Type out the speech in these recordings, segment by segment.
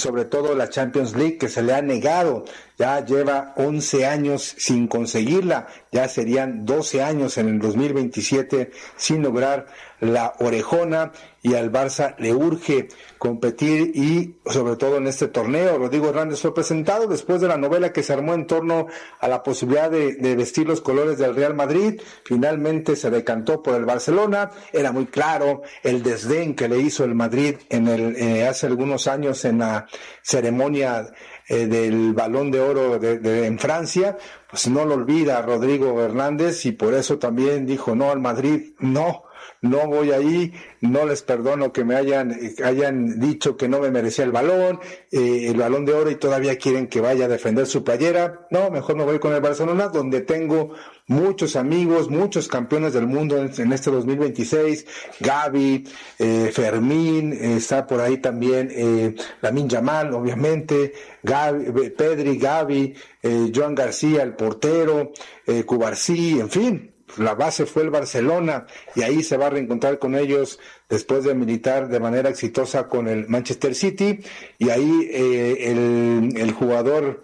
sobre todo la Champions League, que se le ha negado. Ya lleva 11 años sin conseguirla, ya serían 12 años en el 2027 sin lograr la orejona, y al Barça le urge competir, y sobre todo en este torneo. Rodrigo Hernández fue presentado después de la novela que se armó en torno a la posibilidad de vestir los colores del Real Madrid. Finalmente se decantó por el Barcelona. Era muy claro el desdén que le hizo el Madrid hace algunos años en la ceremonia del Balón de Oro en Francia. Pues no lo olvida Rodrigo Hernández, y por eso también dijo no al Madrid, no voy ahí, no les perdono que me hayan dicho que no me merecía el Balón de Oro, y todavía quieren que vaya a defender su playera. No, mejor me voy con el Barcelona, donde tengo muchos amigos, muchos campeones del mundo en este 2026, Gavi, Fermín, está por ahí también Lamine Yamal, obviamente, Pedri, Gavi, Joan García, el portero, Cubarsí, en fin. La base fue el Barcelona, y ahí se va a reencontrar con ellos después de militar de manera exitosa con el Manchester City, y ahí el jugador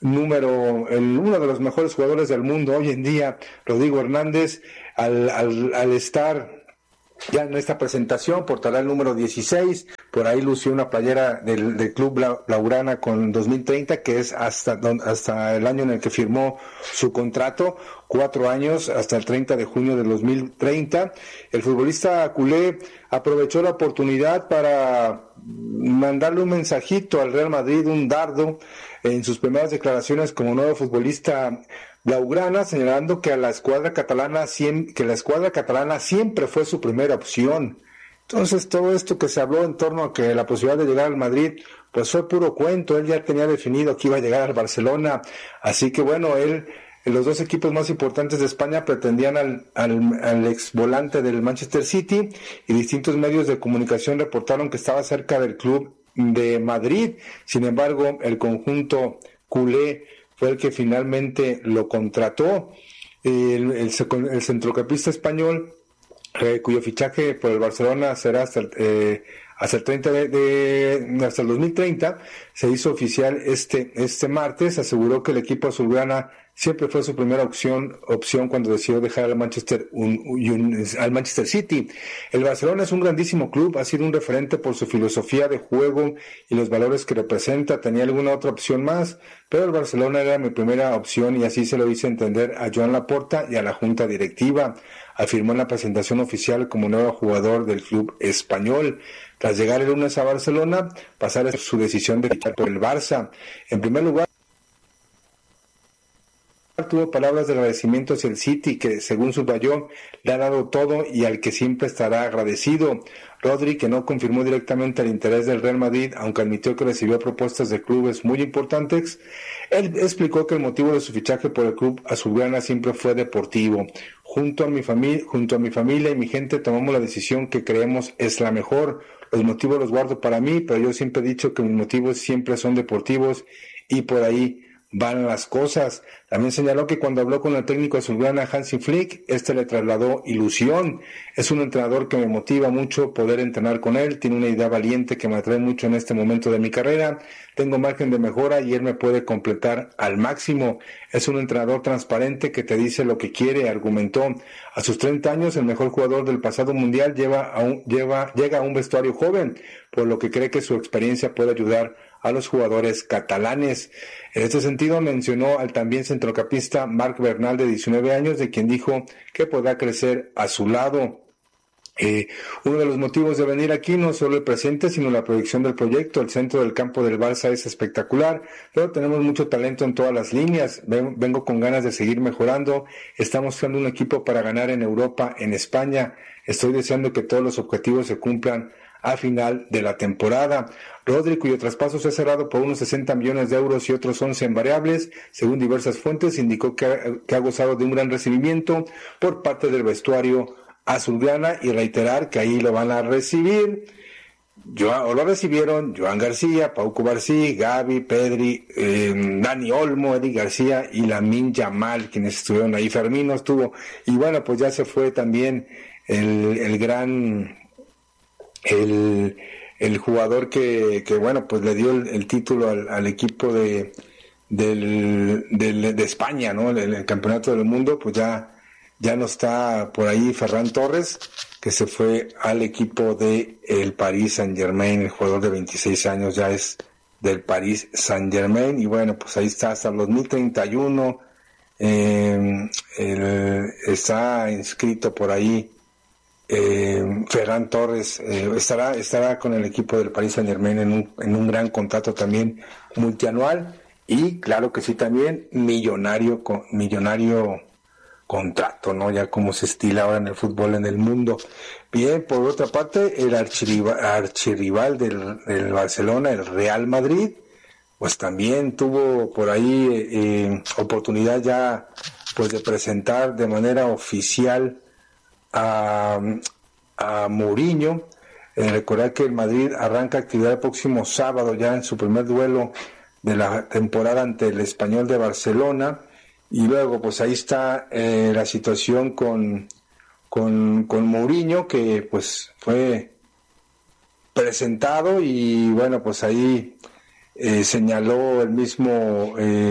uno de los mejores jugadores del mundo hoy en día, Rodrigo Hernández, al estar ya en esta presentación, portará el número 16, por ahí lució una playera del Club Blaugrana con 2030, que es hasta el año en el que firmó su contrato, 4 años, hasta el 30 de junio del 2030. El futbolista culé aprovechó la oportunidad para mandarle un mensajito al Real Madrid, un dardo, en sus primeras declaraciones como nuevo futbolista blaugrana, señalando que la escuadra catalana siempre fue su primera opción. Entonces, todo esto que se habló en torno a que la posibilidad de llegar al Madrid, pues fue puro cuento. Él ya tenía definido que iba a llegar al Barcelona, así que bueno, los dos equipos más importantes de España pretendían al ex volante del Manchester City, y distintos medios de comunicación reportaron que estaba cerca del club de Madrid. Sin embargo, el conjunto culé fue el que finalmente lo contrató. El centrocampista español, cuyo fichaje por el Barcelona será hasta el 2030, se hizo oficial este martes. Aseguró que el equipo azulgrana siempre fue su primera opción cuando decidió dejar al Manchester City. El Barcelona es un grandísimo club, ha sido un referente por su filosofía de juego y los valores que representa. Tenía alguna otra opción más, pero el Barcelona era mi primera opción, y así se lo hice entender a Joan Laporta y a la junta directiva. Afirmó en la presentación oficial como nuevo jugador del club español. Tras llegar el lunes a Barcelona, pasar su decisión de fichar por el Barça. En primer lugar, tuvo palabras de agradecimiento hacia el City, que según subrayó, le ha dado todo y al que siempre estará agradecido. Rodri, que no confirmó directamente el interés del Real Madrid, aunque admitió que recibió propuestas de clubes muy importantes, él explicó que el motivo de su fichaje por el club azulgrana siempre fue deportivo. Junto a mi familia y mi gente tomamos la decisión que creemos es la mejor. Los motivos los guardo para mí, pero yo siempre he dicho que mis motivos siempre son deportivos, y por ahí van las cosas. También señaló que cuando habló con el técnico azulgrana Hansi Flick, le trasladó ilusión. Es un entrenador que me motiva mucho poder entrenar con él, tiene una idea valiente que me atrae mucho en este momento de mi carrera, tengo margen de mejora y él me puede completar al máximo. Es un entrenador transparente que te dice lo que quiere, argumentó. A sus 30 años, el mejor jugador del pasado mundial llega a un vestuario joven, por lo que cree que su experiencia puede ayudar a los jugadores catalanes. En este sentido, mencionó al también centrocampista Marc Bernal, de 19 años, de quien dijo que podrá crecer a su lado. Uno de los motivos de venir aquí no solo el presente, sino la proyección del proyecto. El centro del campo del Barça es espectacular, pero tenemos mucho talento en todas las líneas. Vengo con ganas de seguir mejorando. Estamos creando un equipo para ganar en Europa, en España. Estoy deseando que todos los objetivos se cumplan a final de la temporada. Rodri, cuyo traspaso se ha cerrado por unos 60 millones de euros y otros 11 en variables, según diversas fuentes, indicó que ha gozado de un gran recibimiento por parte del vestuario azulgrana, y reiterar que ahí lo van a recibir, lo recibieron Joan García, Pau Cubarsí, Gavi, Pedri, Dani Olmo, Eric García y Lamine Yamal, quienes estuvieron ahí. Fermín no estuvo, y bueno, pues ya se fue también el el jugador que bueno, pues le dio el título al equipo de España, ¿no? El campeonato del mundo, pues ya no está por ahí Ferran Torres, que se fue al equipo de el Paris Saint-Germain. El jugador de 26 años ya es del Paris Saint-Germain, y bueno, pues ahí está hasta el 2031. Está inscrito por ahí Ferran Torres. Estará con el equipo del Paris Saint-Germain en un gran contrato también multianual, y claro que sí, también millonario contrato, ¿no? Ya como se estila ahora en el fútbol en el mundo. Bien, por otra parte, el archirrival del Barcelona, el Real Madrid, pues también tuvo por ahí oportunidad ya pues de presentar de manera oficial a Mourinho. Recordar que el Madrid arranca actividad el próximo sábado ya en su primer duelo de la temporada ante el Español de Barcelona, y luego pues ahí está la situación con Mourinho, que pues fue presentado, y bueno, pues ahí señaló el mismo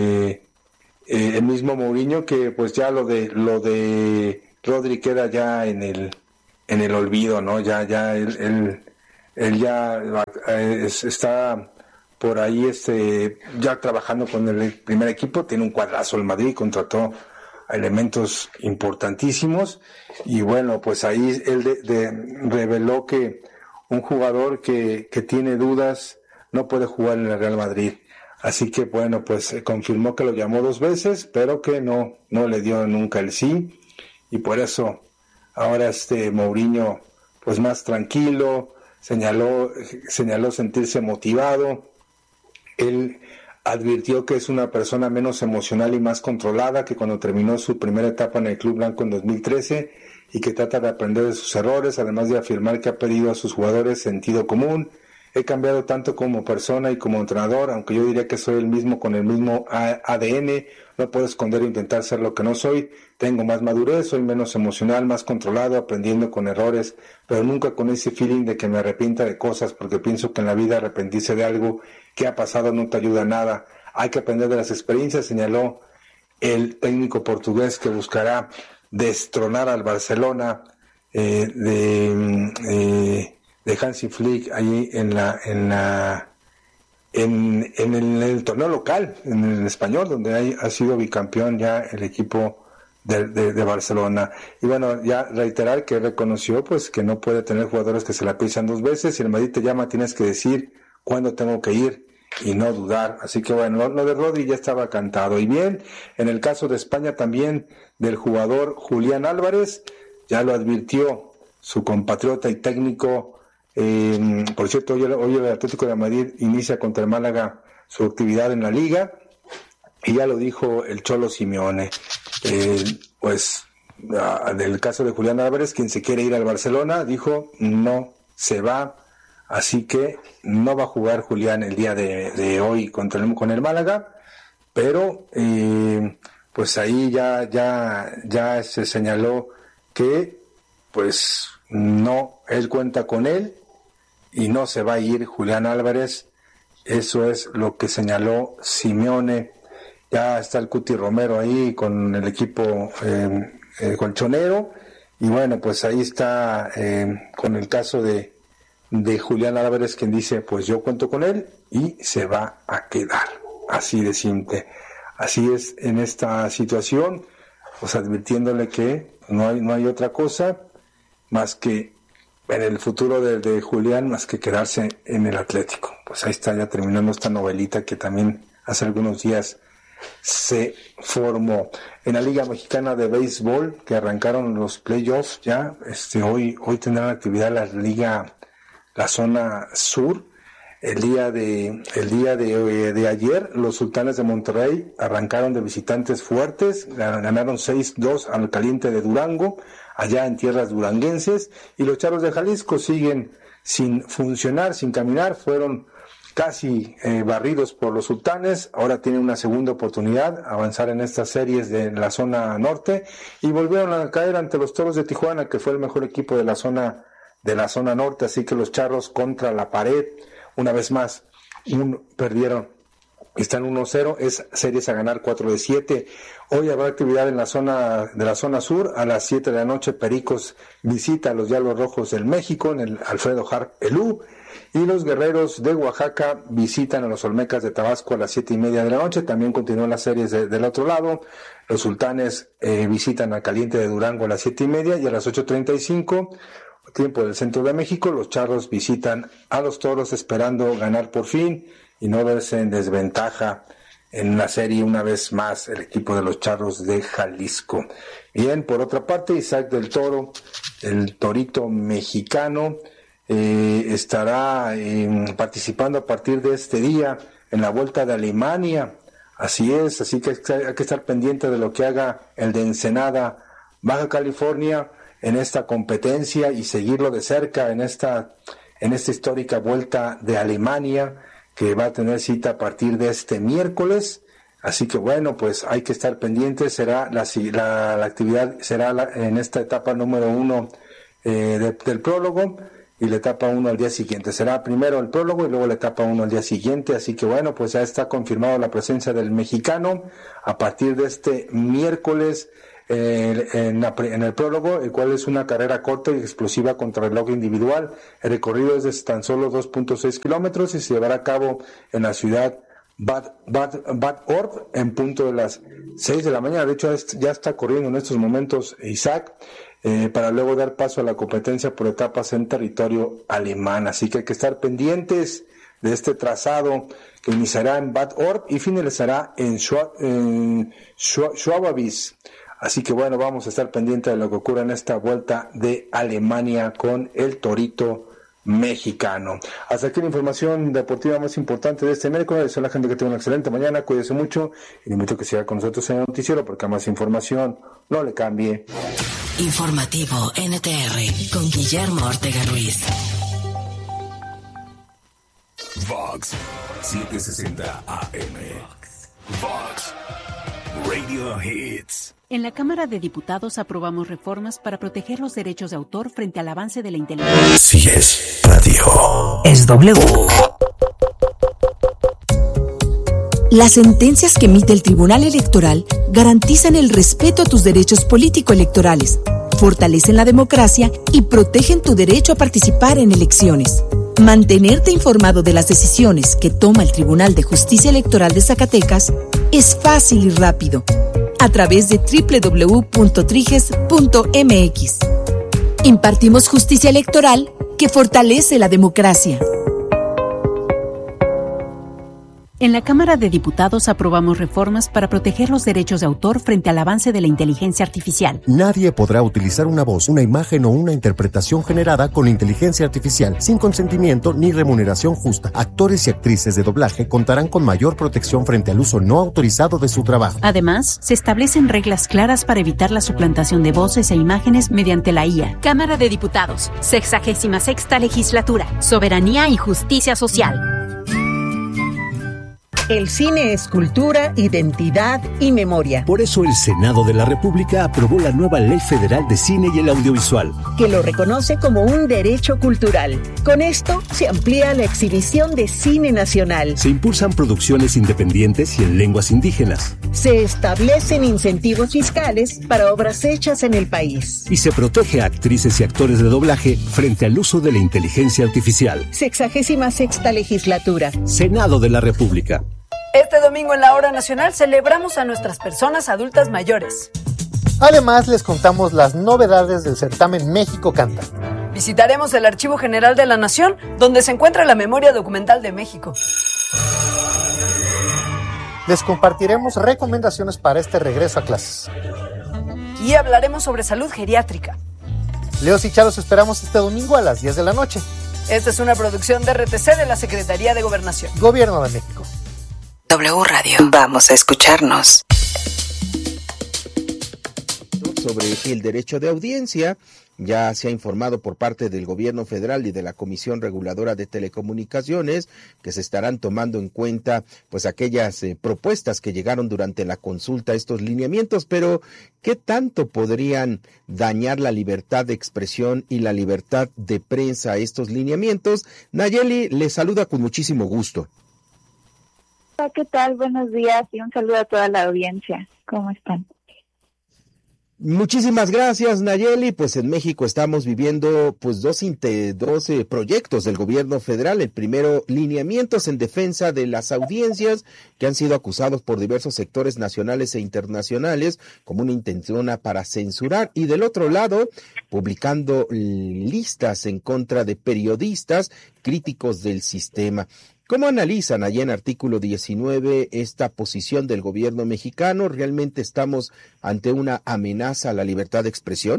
Mourinho que pues ya lo de Rodri queda ya en el olvido, ¿no? Ya él ya está por ahí ya trabajando con el primer equipo. Tiene un cuadrazo el Madrid, contrató a elementos importantísimos, y bueno, pues ahí él reveló que un jugador que tiene dudas no puede jugar en el Real Madrid. Así que bueno, pues confirmó que lo llamó 2 veces, pero que no le dio nunca el sí, y por eso ahora Mourinho pues más tranquilo, señaló sentirse motivado. Él advirtió que es una persona menos emocional y más controlada que cuando terminó su primera etapa en el Club Blanco en 2013, y que trata de aprender de sus errores, además de afirmar que ha pedido a sus jugadores sentido común. He cambiado tanto como persona y como entrenador, aunque yo diría que soy el mismo con el mismo ADN. No puedo esconder e intentar ser lo que no soy. Tengo más madurez, soy menos emocional, más controlado, aprendiendo con errores, pero nunca con ese feeling de que me arrepienta de cosas, porque pienso que en la vida arrepentirse de algo que ha pasado no te ayuda a nada. Hay que aprender de las experiencias, señaló el técnico portugués, que buscará destronar al Barcelona de Hansi Flick ahí en el torneo local, en el Español, donde ha sido bicampeón ya el equipo de Barcelona. Y bueno, ya reiterar que reconoció pues que no puede tener jugadores que se la pisan 2 veces. Si el Madrid te llama, tienes que decir cuándo tengo que ir y no dudar. Así que bueno, lo de Rodri ya estaba cantado. Y bien, en el caso de España también, del jugador Julián Álvarez, ya lo advirtió su compatriota y técnico. Por cierto, hoy el Atlético de Madrid inicia contra el Málaga su actividad en la Liga, y ya lo dijo el Cholo Simeone. Del caso de Julián Álvarez, quien se quiere ir al Barcelona, dijo no se va, así que no va a jugar Julián el día de hoy con el Málaga, pero pues ahí ya se señaló que pues no, él cuenta con él y no se va a ir Julián Álvarez. Eso es lo que señaló Simeone. Ya está el Cuti Romero ahí con el equipo colchonero, y bueno, pues ahí está con el caso de Julián Álvarez, quien dice pues yo cuento con él y se va a quedar, así de simple. Así es en esta situación, pues advirtiéndole que no hay otra cosa más que en el futuro de Julián, más que quedarse en el Atlético. Pues ahí está ya terminando esta novelita que también hace algunos días se formó. En la Liga Mexicana de Béisbol, que arrancaron los playoffs ya, hoy tendrán actividad la zona sur. El día de ayer, los Sultanes de Monterrey arrancaron de visitantes fuertes, ganaron 6-2 al Caliente de Durango, allá en tierras duranguenses, y los Charros de Jalisco siguen sin funcionar, sin caminar, fueron casi barridos por los Sultanes. Ahora tienen una segunda oportunidad, avanzar en estas series de la zona norte, y volvieron a caer ante los Toros de Tijuana, que fue el mejor equipo de la zona de la zona norte, así que los Charros contra la pared, una vez más, perdieron. Están 1-0, es series a ganar 4-7. Hoy habrá actividad en la zona de la zona sur. A las 7 de la noche, Pericos visita a los Diablos Rojos del México en el Alfredo Harp Elú. Y los Guerreros de Oaxaca visitan a los Olmecas de Tabasco a las 7:30 de la noche. También continúan las series del otro lado. Los Sultanes visitan a Caliente de Durango a las 7:30 y a las 8:35. Tiempo del centro de México, los Charros visitan a los Toros esperando ganar por fin y no verse en desventaja en la serie una vez más el equipo de los Charros de Jalisco. Bien, por otra parte, Isaac del Toro, el torito mexicano, estará participando a partir de este día en la Vuelta de Alemania. Así es, así que hay que estar pendiente de lo que haga el de Ensenada, Baja California, en esta competencia y seguirlo de cerca en esta histórica Vuelta de Alemania, que va a tener cita a partir de este miércoles. Así que bueno, pues hay que estar pendientes. Será la actividad será en esta etapa número 1 del prólogo, y la etapa 1 al día siguiente. Será primero el prólogo y luego la etapa 1 al día siguiente. Así que bueno, pues ya está confirmado la presencia del mexicano a partir de este miércoles en el prólogo, el cual es una carrera corta y explosiva contra reloj individual. El recorrido es de tan solo 2.6 kilómetros y se llevará a cabo en la ciudad Bad Orb en punto de las 6 de la mañana. De hecho, ya está corriendo en estos momentos Isaac, para luego dar paso a la competencia por etapas en territorio alemán. Así que hay que estar pendientes de este trazado que iniciará en Bad Orb y finalizará en Schwabis. Así que bueno, vamos a estar pendientes de lo que ocurra en esta Vuelta de Alemania con el torito mexicano. Hasta aquí la información deportiva más importante de este miércoles. Deseo a la gente que tenga una excelente mañana, cuídese mucho y le invito a que siga con nosotros en el noticiero, porque más información no le cambie. Informativo NTR con Guillermo Ortega Ruiz. Vox 760 AM. Vox Radio Hits. En la Cámara de Diputados aprobamos reformas para proteger los derechos de autor frente al avance de la inteligencia. Si es radio. Es W. Las sentencias que emite el Tribunal Electoral garantizan el respeto a tus derechos político-electorales, fortalecen la democracia y protegen tu derecho a participar en elecciones. Mantenerte informado de las decisiones que toma el Tribunal de Justicia Electoral de Zacatecas es fácil y rápido, a través de www.triges.mx. Impartimos justicia electoral que fortalece la democracia. En la Cámara de Diputados aprobamos reformas para proteger los derechos de autor frente al avance de la inteligencia artificial. Nadie podrá utilizar una voz, una imagen o una interpretación generada con inteligencia artificial sin consentimiento ni remuneración justa. Actores y actrices de doblaje contarán con mayor protección frente al uso no autorizado de su trabajo. Además, se establecen reglas claras para evitar la suplantación de voces e imágenes mediante la IA. Cámara de Diputados, 66ª Legislatura, Soberanía y Justicia Social. El cine es cultura, identidad y memoria. Por eso el Senado de la República aprobó la nueva Ley Federal de Cine y el Audiovisual, que lo reconoce como un derecho cultural. Con esto se amplía la exhibición de cine nacional. Se impulsan producciones independientes y en lenguas indígenas. Se establecen incentivos fiscales para obras hechas en el país. Y se protege a actrices y actores de doblaje frente al uso de la inteligencia artificial. 66ª Legislatura. Senado de la República. Este domingo en la Hora Nacional celebramos a nuestras personas adultas mayores. Además, les contamos las novedades del certamen México Canta. Visitaremos el Archivo General de la Nación, donde se encuentra la memoria documental de México. Les compartiremos recomendaciones para este regreso a clases. Y hablaremos sobre salud geriátrica. Leos y Charos esperamos este domingo a las 10 de la noche. Esta es una producción de RTC de la Secretaría de Gobernación. Gobierno de México. W Radio. Vamos a escucharnos. Sobre el derecho de audiencia, Ya se ha informado por parte del gobierno federal y de la Comisión Reguladora de Telecomunicaciones que se estarán tomando en cuenta pues aquellas propuestas que llegaron durante la consulta a estos lineamientos, pero ¿qué tanto podrían dañar la libertad de expresión y la libertad de prensa estos lineamientos? Nayeli le saluda con muchísimo gusto. Hola, ¿qué tal? Buenos días y un saludo a toda la audiencia. ¿Cómo están? Muchísimas gracias, Nayeli. Pues en México estamos viviendo pues dos proyectos del gobierno federal. El primero, lineamientos en defensa de las audiencias que han sido acusados por diversos sectores nacionales e internacionales como una intención para censurar. Y del otro lado, publicando listas en contra de periodistas críticos del sistema. ¿Cómo analizan allá en artículo 19 esta posición del gobierno mexicano? ¿Realmente estamos ante una amenaza a la libertad de expresión?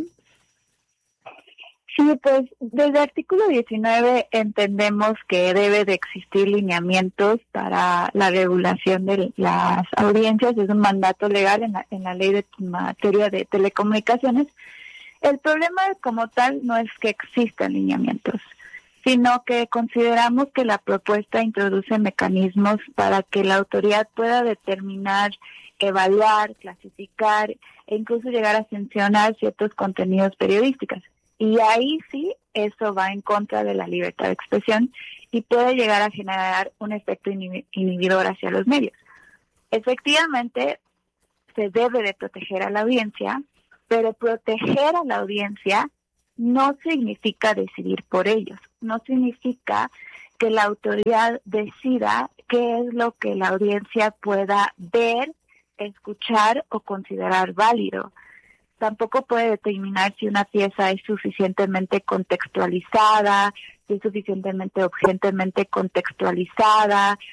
Sí, pues desde artículo 19 entendemos que debe de existir lineamientos para la regulación de las audiencias. Es un mandato legal en la ley de materia de telecomunicaciones. El problema como tal no es que existan lineamientos, sino que consideramos que la propuesta introduce mecanismos para que la autoridad pueda determinar, evaluar, clasificar e incluso llegar a sancionar ciertos contenidos periodísticos. Y ahí sí, eso va en contra de la libertad de expresión y puede llegar a generar un efecto inhibidor hacia los medios. Efectivamente, se debe de proteger a la audiencia, pero proteger a la audiencia no significa decidir por ellos, no significa que la autoridad decida qué es lo que la audiencia pueda ver, escuchar o considerar válido. Tampoco puede determinar si una pieza es suficientemente contextualizada, si es suficientemente urgentemente contextualizada,